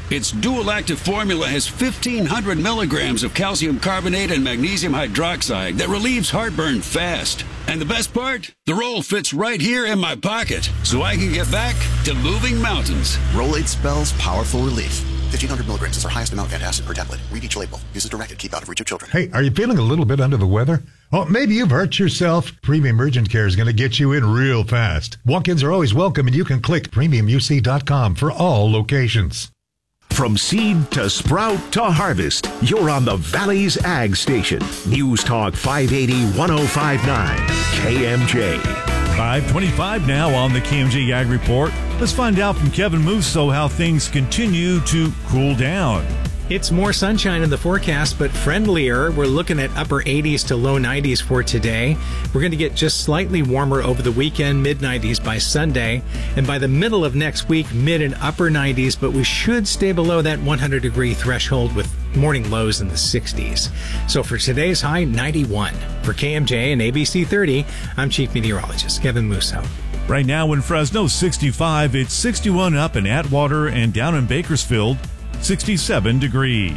Its dual-active formula has 1,500 milligrams of calcium carbonate and magnesium hydroxide that relieves heartburn fast. And the best part? The roll fits right here in my pocket, so I can get back to moving mountains. Rolade spells powerful relief. 1,500 milligrams is our highest amount of antacid per tablet. Read each label. Use as directed. Keep out of reach of children. Hey, are you feeling a little bit under the weather? Oh, maybe you've hurt yourself. Premium Urgent Care is going to get you in real fast. Walk-ins are always welcome, and you can click premiumuc.com for all locations. From seed to sprout to harvest, you're on the Valley's Ag Station. News Talk 580 1059 KMJ. 5:25 now on the KMJ Ag Report. Let's find out from Kevin Musso how things continue to cool down. It's more sunshine in the forecast, but friendlier. We're looking at upper 80s to low 90s for today. We're going to get just slightly warmer over the weekend, mid 90s by Sunday. And by the middle of next week, mid and upper 90s, but we should stay below that 100-degree threshold with morning lows in the 60s. So for today's high, 91. For KMJ and ABC 30, I'm Chief Meteorologist Kevin Musso. Right now in Fresno, 65. It's 61 up in Atwater and down in Bakersfield, 67 degrees.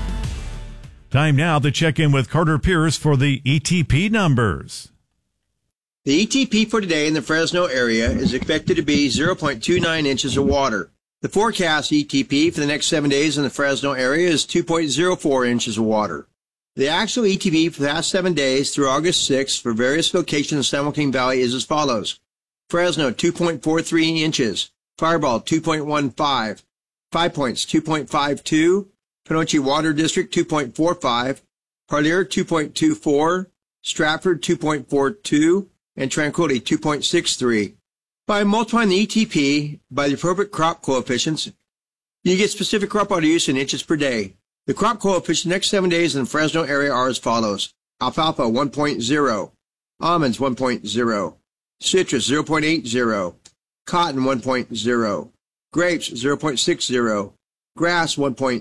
Time now to check in with Carter Pierce for the ETP numbers. The ETP for today in the Fresno area is expected to be 0.29 inches of water. The forecast ETP for the next 7 days in the Fresno area is 2.04 inches of water. The actual ETP for the past 7 days through August 6th for various locations in the San Joaquin Valley is as follows. Fresno, 2.43 inches. Fireball, 2.15. 5 Points, 2.52. Panoche Water District, 2.45. Parlier, 2.24. Stratford, 2.42. And Tranquility, 2.63. By multiplying the ETP by the appropriate crop coefficients, you get specific crop water use in inches per day. The crop coefficients next 7 days in the Fresno area are as follows. Alfalfa, 1.0. Almonds, 1.0. Citrus, 0.80. Cotton, 1.0. Grapes, 0.60. Grass,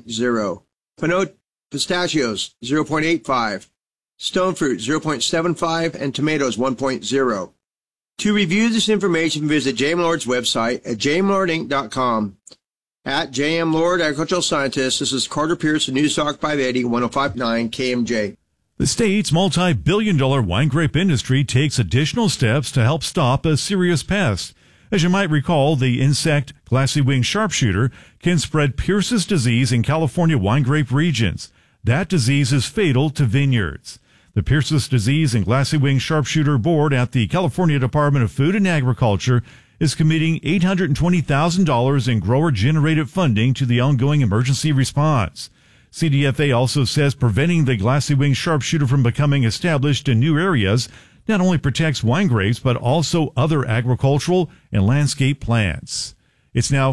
1.0. Pistachios, 0.85. Stone fruit, 0.75. And tomatoes, 1.0. To review this information, visit JM Lord's website at jmlordinc.com. At JM Lord Agricultural Scientist, this is Carter Pierce of News Talk 580 1059 KMJ. The state's multi-billion-dollar wine grape industry takes additional steps to help stop a serious pest. As you might recall, the insect glassy-winged sharpshooter can spread Pierce's disease in California wine grape regions. That disease is fatal to vineyards. The Pierce's disease and glassy-winged sharpshooter board at the California Department of Food and Agriculture is committing $820,000 in grower-generated funding to the ongoing emergency response. CDFA also says preventing the glassy-winged sharpshooter from becoming established in new areas not only protects wine grapes, but also other agricultural and landscape plants. It's now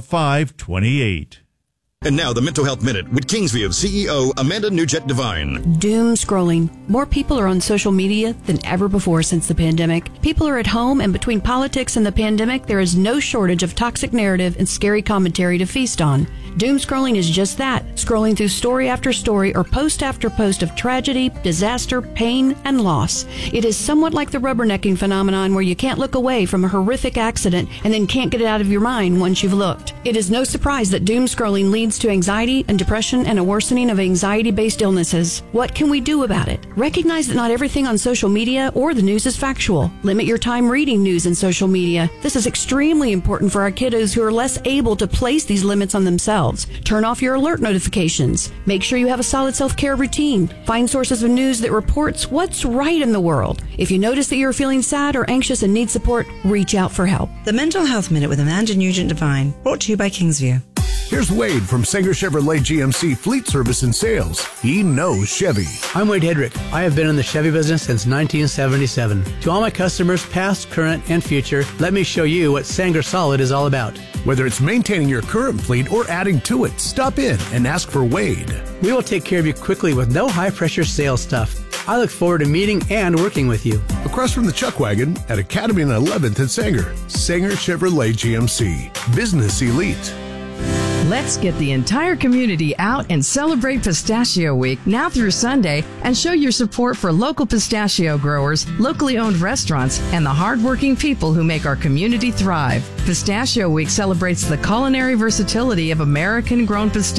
5:28. And now the Mental Health Minute with Kingsview CEO Amanda Nugent Devine. Doom scrolling. More people are on social media than ever before since the pandemic. People are at home, and between politics and the pandemic, there is no shortage of toxic narrative and scary commentary to feast on. Doom scrolling is just that, scrolling through story after story or post after post of tragedy, disaster, pain, and loss. It is somewhat like the rubbernecking phenomenon where you can't look away from a horrific accident and then can't get it out of your mind once you've looked. It is no surprise that doom scrolling leads to anxiety and depression and a worsening of anxiety-based illnesses. What can we do about it? Recognize that not everything on social media or the news is factual. Limit your time reading news and social media. This is extremely important for our kiddos who are less able to place these limits on themselves. Turn off your alert notifications. Make sure you have a solid self-care routine. Find sources of news that reports what's right in the world. If you notice that you're feeling sad or anxious and need support, reach out for help. The Mental Health Minute with Amanda Nugent Devine, brought to you by Kingsview. Here's Wade from Sanger Chevrolet GMC Fleet Service and Sales. He knows Chevy. I'm Wade Hedrick. I have been in the Chevy business since 1977. To all my customers, past, current, and future, let me show you what Sanger Solid is all about. Whether it's maintaining your current fleet or adding to it, stop in and ask for Wade. We will take care of you quickly with no high-pressure sales stuff. I look forward to meeting and working with you. Across from the Chuck Wagon at Academy and 11th and Sanger. Sanger Chevrolet GMC. Business Elite. Let's get the entire community out and celebrate Pistachio Week now through Sunday and show your support for local pistachio growers, locally owned restaurants, and the hardworking people who make our community thrive. Pistachio Week celebrates the culinary versatility of American-grown pistachios.